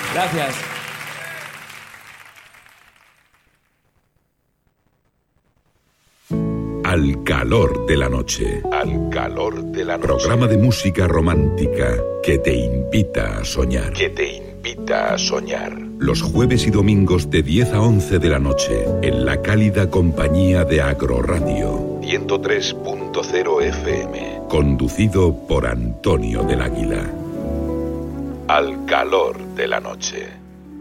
Gracias. Al calor de la noche. Al calor de la noche. Programa de música romántica que te invita a soñar. Que te invita a soñar. Los jueves y domingos de 10 a 11 de la noche en la cálida compañía de Agroradio 103.0 FM. Conducido por Antonio del Águila. Al calor de la noche.